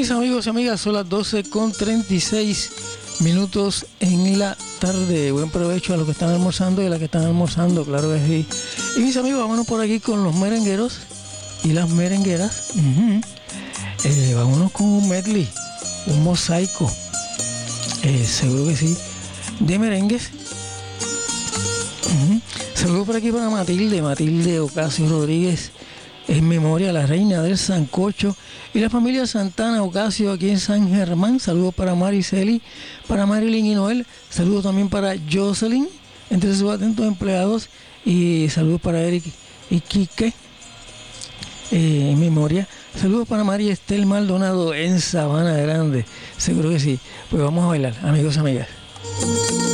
Mis amigos y amigas, son las 12:36 en la tarde. Buen provecho a los que están almorzando y a las que están almorzando, claro que sí. Y mis amigos, vámonos por aquí con los merengueros y las merengueras. Vámonos con un medley, un mosaico, seguro que sí, de merengues. Saludos por aquí para Matilde Ocasio Rodríguez, en memoria a la reina del sancocho, y la familia Santana Ocasio aquí en San Germán. Saludos para Mariceli, para Marilyn y Noel. Saludos también para Jocelyn, entre sus atentos empleados, y saludos para Eric y Quique, en memoria. Saludos para María Estel Maldonado en Sabana Grande, seguro que sí. Pues vamos a bailar, amigos y amigas.